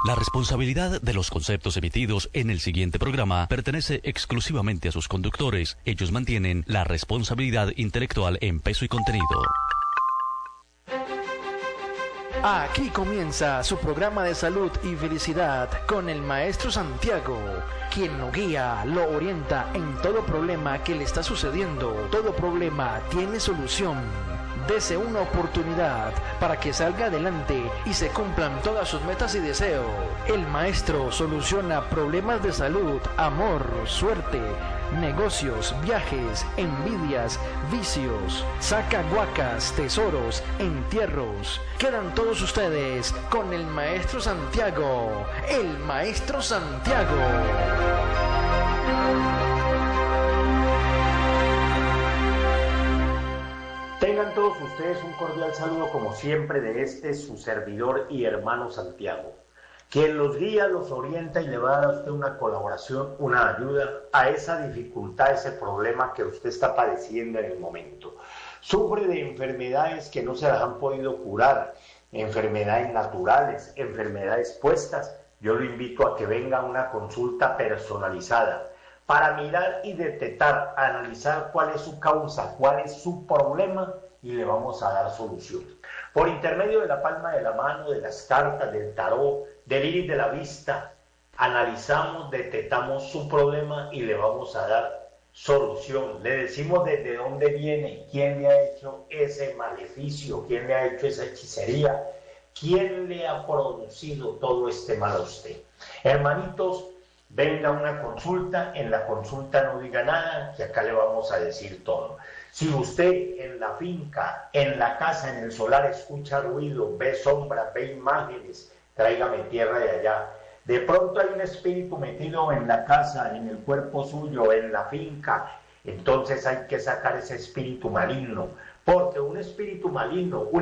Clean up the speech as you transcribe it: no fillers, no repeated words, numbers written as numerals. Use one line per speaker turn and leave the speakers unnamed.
La responsabilidad de los conceptos emitidos en el siguiente programa pertenece exclusivamente a sus conductores. Ellos mantienen la responsabilidad intelectual en peso y contenido.
Aquí comienza su programa de salud y felicidad con el maestro Santiago, quien lo guía, lo orienta en todo problema que le está sucediendo. Todo problema tiene solución. Dese una oportunidad para que salga adelante y se cumplan todas sus metas y deseos. El maestro soluciona problemas de salud, amor, suerte, negocios, viajes, envidias, vicios, saca guacas, tesoros, entierros. Quedan todos ustedes con el maestro Santiago. El maestro Santiago.
Tengan todos ustedes un cordial saludo como siempre de su servidor y hermano Santiago, quien los guía, los orienta y le va a dar a usted una colaboración, una ayuda a esa dificultad, ese problema que usted está padeciendo en el momento. Sufre de enfermedades que no se las han podido curar, enfermedades naturales, enfermedades puestas. Yo lo invito a que venga a una consulta personalizada para mirar y detectar, analizar cuál es su causa, cuál es su problema y le vamos a dar solución. Por intermedio de la palma de la mano, de las cartas, del tarot, del iris de la vista, analizamos, detectamos su problema y le vamos a dar solución. Le decimos desde dónde viene, quién le ha hecho ese maleficio, quién le ha hecho esa hechicería, quién le ha producido todo este mal a usted. Hermanitos, venga a una consulta, en la consulta no diga nada, que acá le vamos a decir todo. Si usted en la finca, en la casa, en el solar escucha ruido, ve sombras, ve imágenes, tráigame tierra de allá. De pronto hay un espíritu metido en la casa, en el cuerpo suyo, en la finca, entonces hay que sacar ese espíritu maligno, porque un espíritu maligno,